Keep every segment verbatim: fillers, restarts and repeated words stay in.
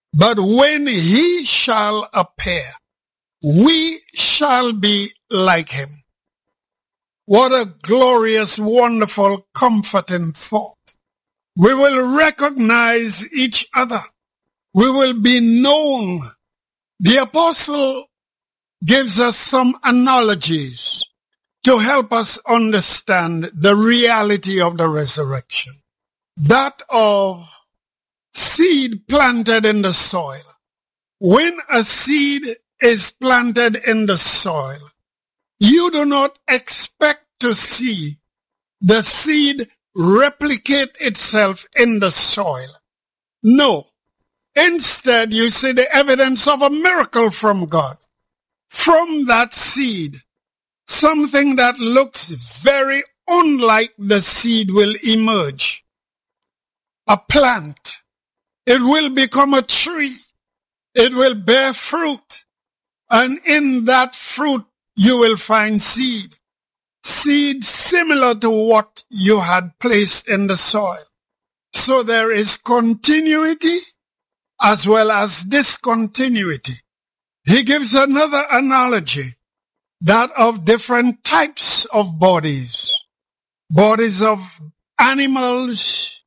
But when he shall appear, we shall be like him. What a glorious, wonderful, comforting thought. We will recognize each other. We will be known. The apostle gives us some analogies to help us understand the reality of the resurrection. That of seed planted in the soil. When a seed is planted in the soil, you do not expect to see the seed replicate itself in the soil. No. Instead, you see the evidence of a miracle from God. From that seed, something that looks very unlike the seed will emerge. A plant. It will become a tree. It will bear fruit. And in that fruit, you will find seed. Seed similar to what you had placed in the soil. So there is continuity as well as discontinuity. He gives another analogy, that of different types of bodies. Bodies of animals,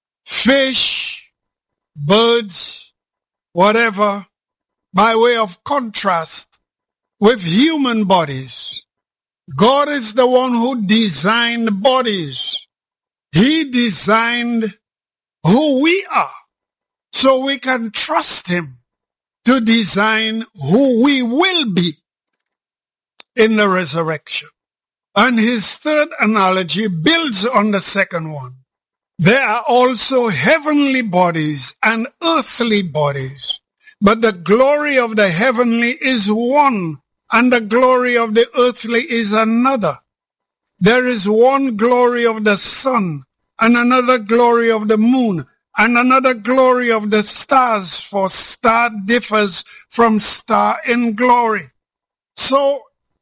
fish, birds, whatever, by way of contrast with human bodies. God is the one who designed bodies. He designed who we are, so we can trust him to design who we will be in the resurrection. And his third analogy builds on the second one. There are also heavenly bodies and earthly bodies, but the glory of the heavenly is one, and the glory of the earthly is another. There is one glory of the sun, and another glory of the moon, and another glory of the stars, for star differs from star in glory. So,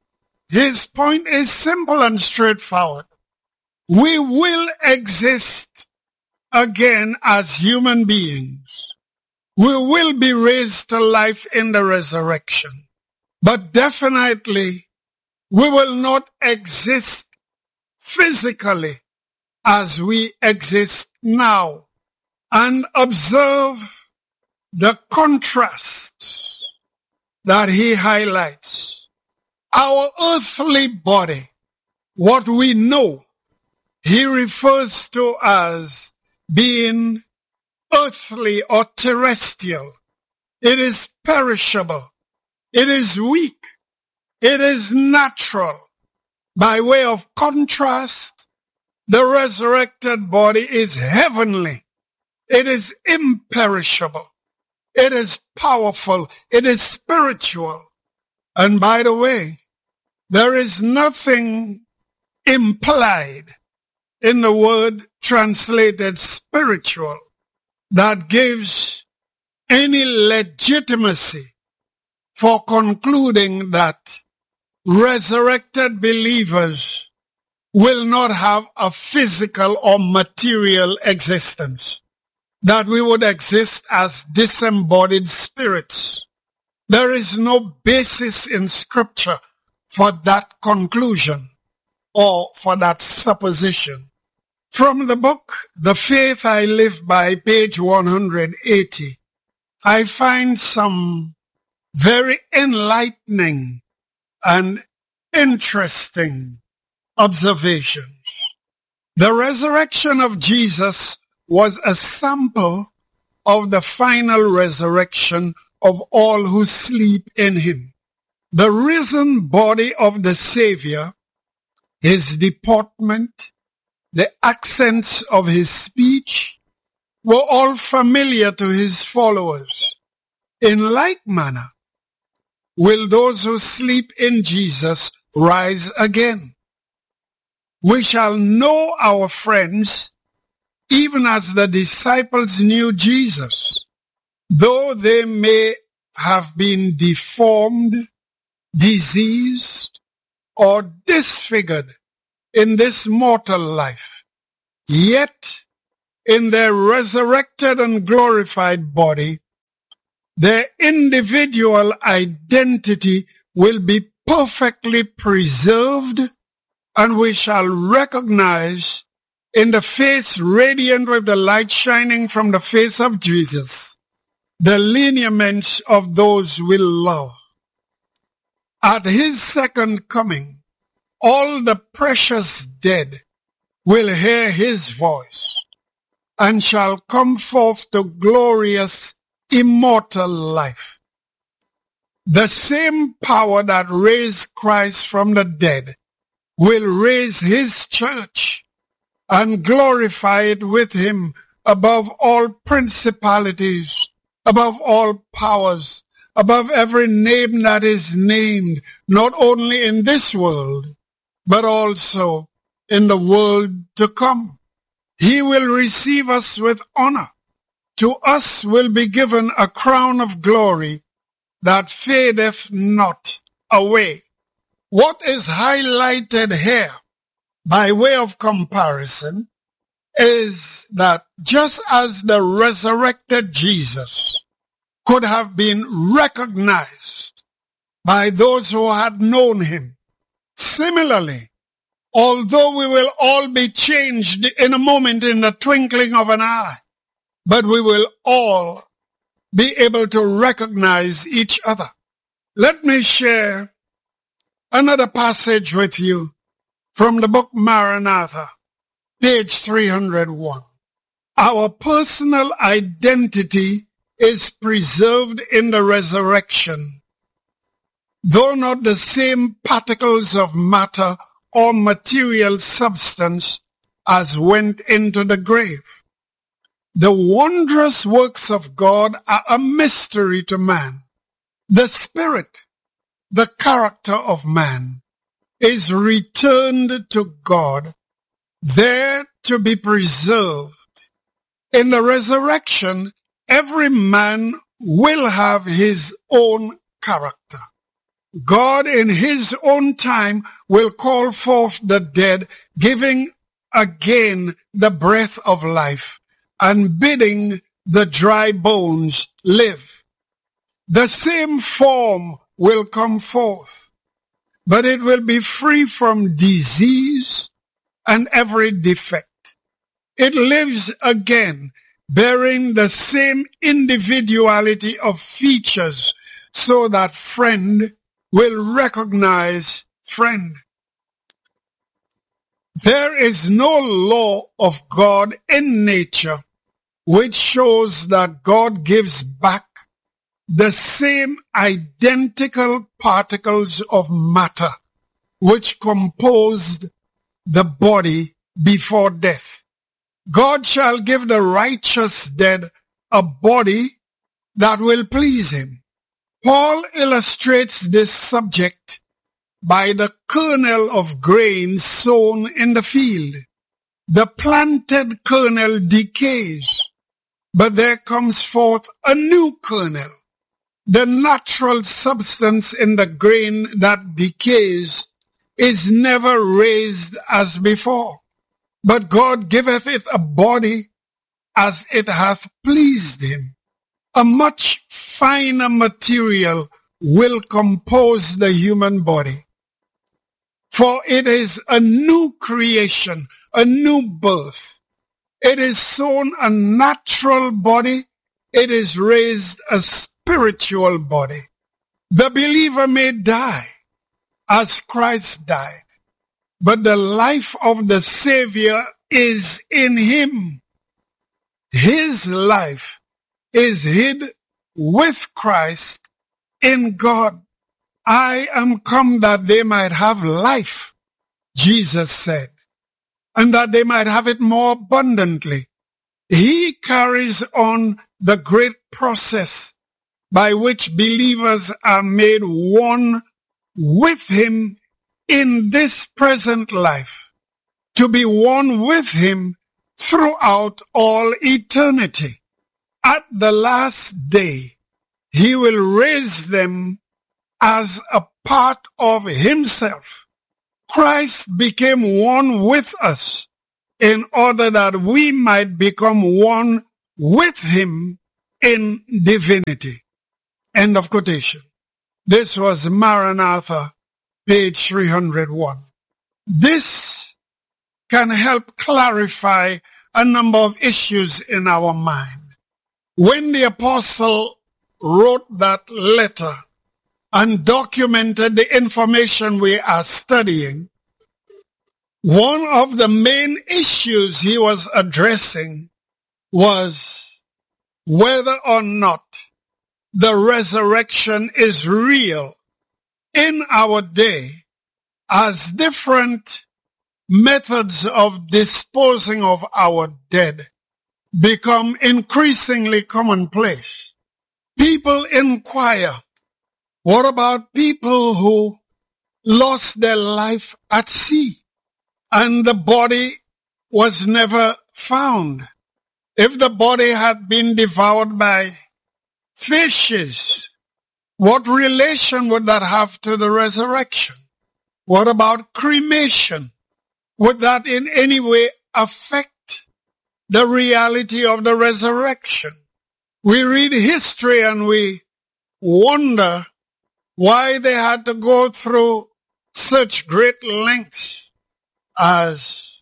his point is simple and straightforward. We will exist again as human beings. We will be raised to life in the resurrection. But definitely, we will not exist physically as we exist now. And observe the contrast that he highlights. Our earthly body, what we know, he refers to as being earthly or terrestrial. It is perishable. It is weak. It is natural. By way of contrast, the resurrected body is heavenly. It is imperishable. It is powerful. It is spiritual. And by the way, there is nothing implied in the word translated spiritual that gives any legitimacy for concluding that resurrected believers will not have a physical or material existence, that we would exist as disembodied spirits. There is no basis in Scripture for that conclusion or for that supposition. From the book, The Faith I Live By, page one hundred eighty, I find some very enlightening and interesting observations. The resurrection of Jesus was a sample of the final resurrection of all who sleep in him. The risen body of the Savior, his deportment, the accents of his speech were all familiar to his followers. In like manner, will those who sleep in Jesus rise again? We shall know our friends even as the disciples knew Jesus, though they may have been deformed, diseased, or disfigured in this mortal life, yet in their resurrected and glorified body, Their individual identity will be perfectly preserved, and we shall recognize in the face radiant with the light shining from the face of Jesus, the lineaments of those we love. At his second coming, all the precious dead will hear his voice and shall come forth to glorious immortal life. The same power that raised Christ from the dead will raise his church and glorify it with him above all principalities, above all powers, above every name that is named, not only in this world, but also in the world to come. He will receive us with honor. To us will be given a crown of glory that fadeth not away. What is highlighted here by way of comparison is that just as the resurrected Jesus could have been recognized by those who had known him, similarly, although we will all be changed in a moment, in the twinkling of an eye, but we will all be able to recognize each other. Let me share another passage with you from the book Maranatha, page three hundred one. Our personal identity is preserved in the resurrection, though not the same particles of matter or material substance as went into the grave. The wondrous works of God are a mystery to man. The spirit, the character of man, is returned to God, there to be preserved. In the resurrection, every man will have his own character. God in his own time will call forth the dead, giving again the breath of life and bidding the dry bones live. The same form will come forth, but it will be free from disease and every defect. It lives again, bearing the same individuality of features, so that friend will recognize friend. There is no law of God in nature which shows that God gives back the same identical particles of matter which composed the body before death. God shall give the righteous dead a body that will please him. Paul illustrates this subject by the kernel of grain sown in the field. The planted kernel decays, but there comes forth a new kernel. The natural substance in the grain that decays is never raised as before, but God giveth it a body as it hath pleased him. A much finer material will compose the human body, for it is a new creation, a new birth. It is sown a natural body, it is raised a spiritual body. The believer may die as Christ died, but the life of the Savior is in him. His life is hid with Christ in God. I am come that they might have life, Jesus said, and that they might have it more abundantly. He carries on the great process by which believers are made one with him in this present life, to be one with him throughout all eternity. At the last day, he will raise them as a part of himself. Christ became one with us in order that we might become one with him in divinity. End of quotation. This was Maranatha, page three hundred one. This can help clarify a number of issues in our mind. When the apostle wrote that letter and documented the information we are studying, one of the main issues he was addressing was whether or not the resurrection is real in our day, as different methods of disposing of our dead become increasingly commonplace. People inquire, what about people who lost their life at sea and the body was never found? If the body had been devoured by fishes, what relation would that have to the resurrection? What about cremation? Would that in any way affect the reality of the resurrection? We read history and we wonder why they had to go through such great lengths as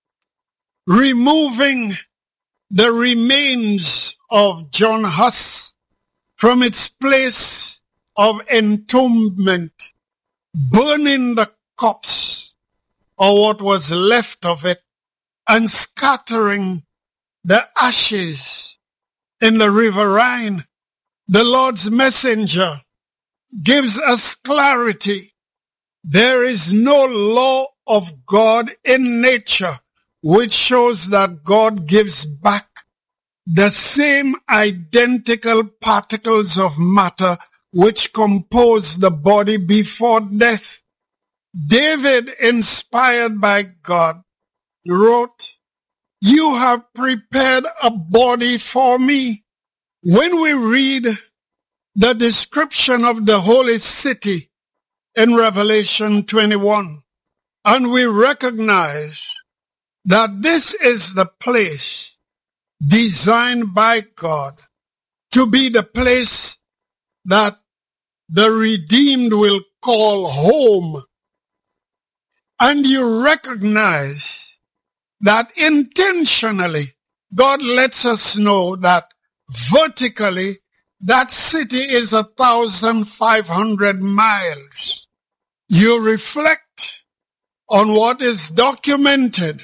removing the remains of John Huss from its place of entombment, burning the corpse or what was left of it, and scattering the ashes in the river Rhine. The Lord's messenger gives us clarity. There is no law of God in nature which shows that God gives back the same identical particles of matter which compose the body before death. David, inspired by God, wrote, "You have prepared a body for me." When we read the description of the holy city in Revelation twenty-one, and we recognize that this is the place designed by God to be the place that the redeemed will call home, and you recognize that intentionally God lets us know that vertically that city is a thousand five hundred miles. You reflect on what is documented.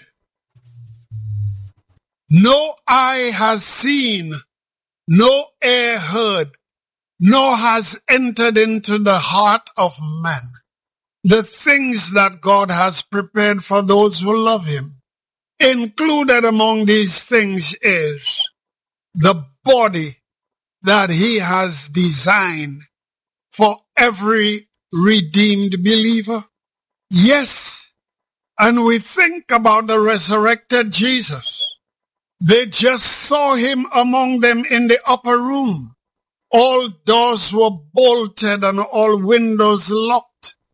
No eye has seen, no ear heard, nor has entered into the heart of man the things that God has prepared for those who love him. Included among these things is the body that he has designed for every redeemed believer. Yes, and we think about the resurrected Jesus. They just saw him among them in the upper room. All doors were bolted and all windows locked.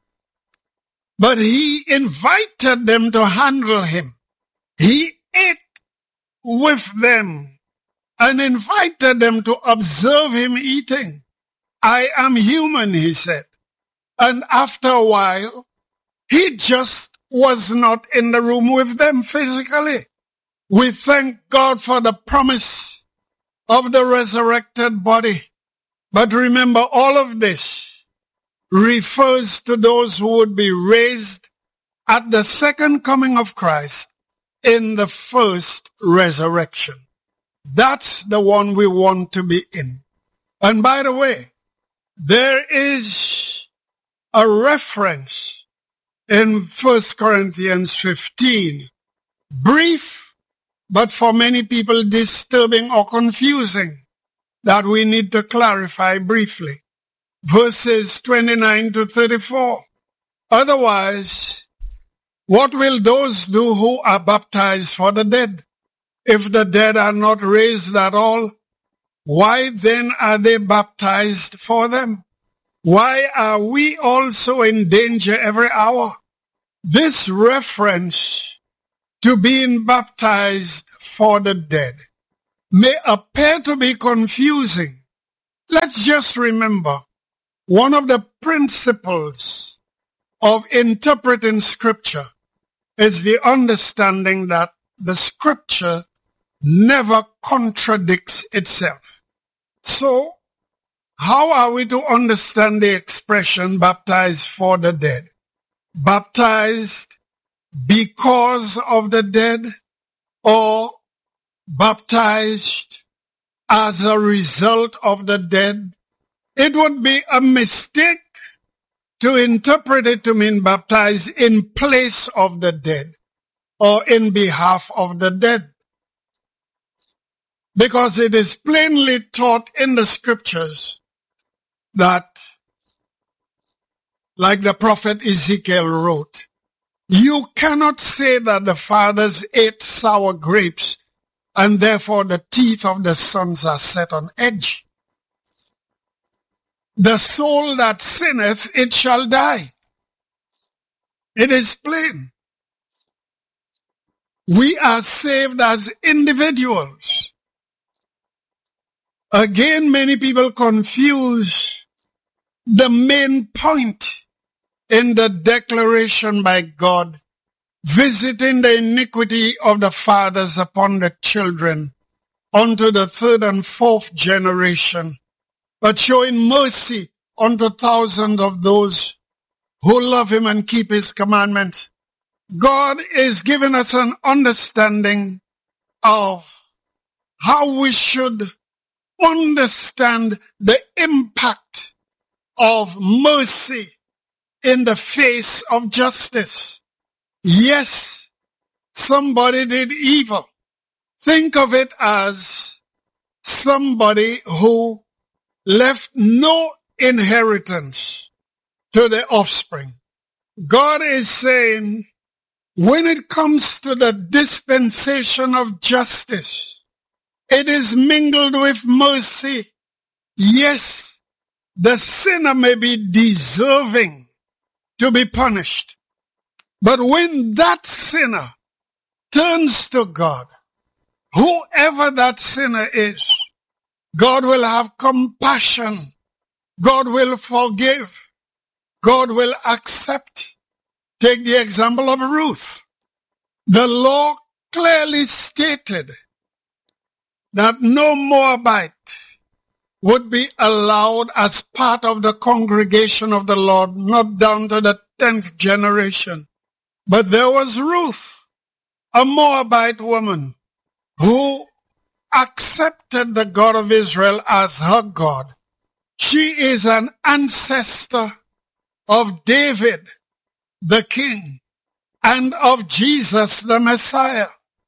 But he invited them to handle him. He ate with them and invited them to observe him eating. "I am human," he said. And after a while, he just was not in the room with them physically. We thank God for the promise of the resurrected body. But remember, all of this refers to those who would be raised at the second coming of Christ in the first resurrection. That's the one we want to be in. And by the way, there is a reference in First Corinthians fifteen, brief, but for many people disturbing or confusing, that we need to clarify briefly. Verses twenty-nine to thirty-four. Otherwise, what will those do who are baptized for the dead? If the dead are not raised at all, why then are they baptized for them? Why are we also in danger every hour? This reference to being baptized for the dead may appear to be confusing. let's just remember one of the principles of interpreting scripture is the understanding that the scripture never contradicts itself. So, how are we to understand the expression baptized for the dead? Baptized because of the dead, or baptized as a result of the dead? It would be a mistake to interpret it to mean baptized in place of the dead or in behalf of the dead. Because it is plainly taught in the scriptures that, like the prophet Ezekiel wrote, you cannot say that the fathers ate sour grapes and therefore the teeth of the sons are set on edge. The soul that sinneth, it shall die. It is plain. We are saved as individuals. Again, many people confuse the main point in the declaration by God, visiting the iniquity of the fathers upon the children unto the third and fourth generation, but showing mercy unto thousands of those who love him and keep his commandments. God is giving us an understanding of how we should understand the impact of mercy in the face of justice. Yes, somebody did evil. Think of it as somebody who left no inheritance to the offspring. God is saying, when it comes to the dispensation of justice, it is mingled with mercy. Yes, the sinner may be deserving to be punished. But when that sinner turns to God, whoever that sinner is, God will have compassion. God will forgive. God will accept. Take the example of Ruth. The law clearly stated that no Moabite would be allowed as part of the congregation of the Lord, not down to the tenth generation. But there was Ruth, a Moabite woman, who accepted the God of Israel as her God. She is an ancestor of David, the king, and of Jesus, the Messiah.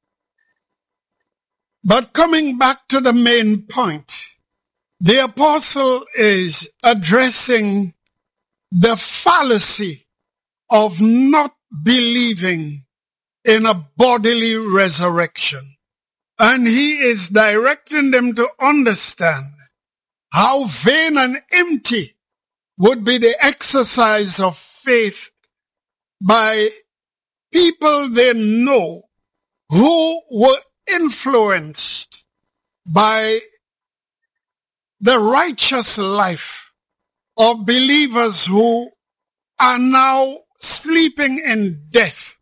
But coming back to the main point, the apostle is addressing the fallacy of not believing in a bodily resurrection. And he is directing them to understand how vain and empty would be the exercise of faith by people they know who were influenced by the righteous life of believers who are now sleeping in death,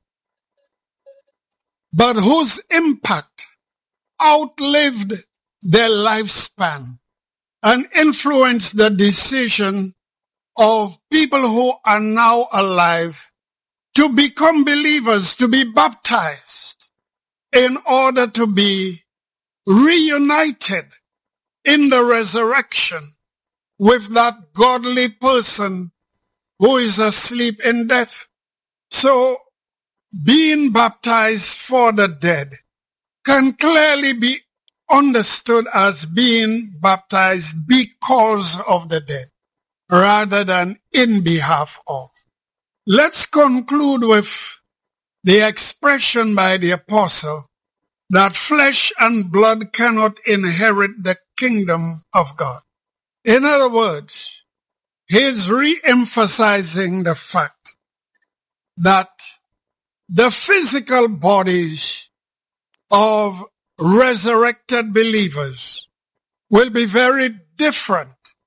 but whose impact outlived their lifespan and influenced the decision of people who are now alive to become believers, to be baptized in order to be reunited in the resurrection with that godly person who is asleep in death. So being baptized for the dead can clearly be understood as being baptized because of the dead, rather than in behalf of. Let's conclude with the expression by the apostle that flesh and blood cannot inherit the kingdom of God. In other words, he's re-emphasizing the fact that the physical bodies of resurrected believers will be very different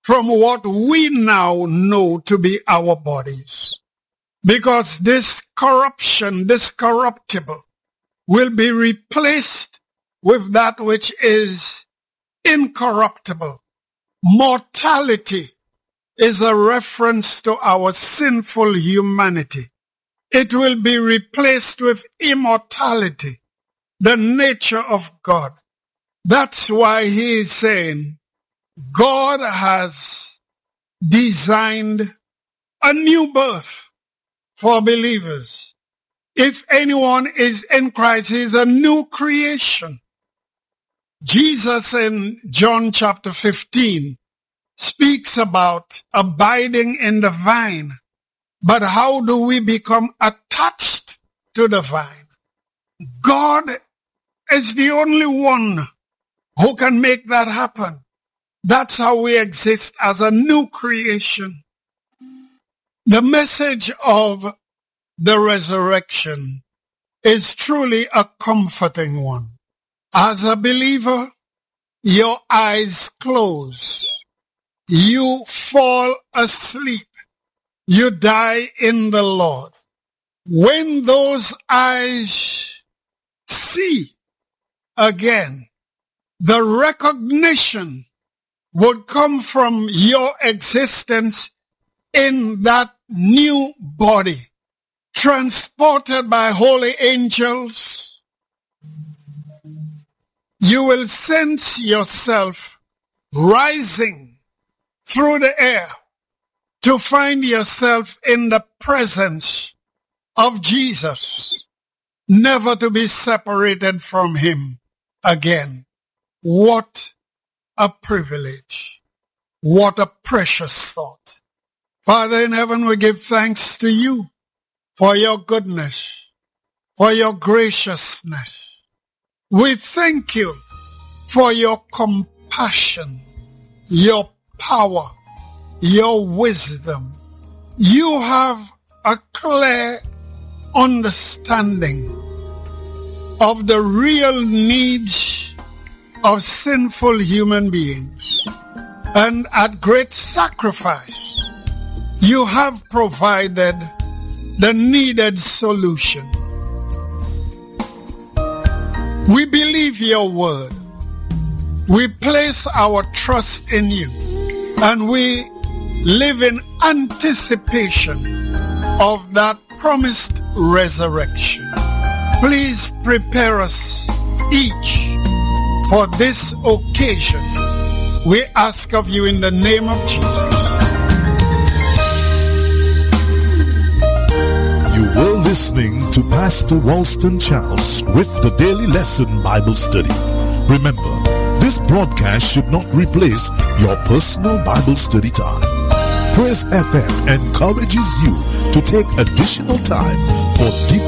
from what we now know to be our bodies. Because this corruption, this corruptible, will be replaced with that which is incorruptible. Mortality is a reference to our sinful humanity. It will be replaced with immortality, the nature of God. That's why he is saying God has designed a new birth for believers. If anyone is in Christ, he is a new creation. Jesus in John chapter fifteen speaks about abiding in the vine. But how do we become attached to the vine? God is the only one who can make that happen. That's how we exist as a new creation. The message of the resurrection is truly a comforting one. As a believer, your eyes close. You fall asleep. You die in the Lord. When those eyes see again, the recognition would come from your existence in that new body, transported by holy angels. You will sense yourself rising through the air to find yourself in the presence of Jesus, never to be separated from him again. What a privilege. What a precious thought. Father in heaven, we give thanks to you for your goodness, for your graciousness. We thank you for your compassion, your power, your wisdom. You have a clear understanding of the real needs of sinful human beings. And at great sacrifice, you have provided the needed solution. We believe your word. We place our trust in you. And we live in anticipation of that promised resurrection. Please prepare us each for this occasion. We ask of you in the name of Jesus. You were listening to Pastor Walston Charles with the Daily Lesson Bible Study. Remember, this broadcast should not replace your personal Bible study time. Praise F M encourages you to take additional time for deep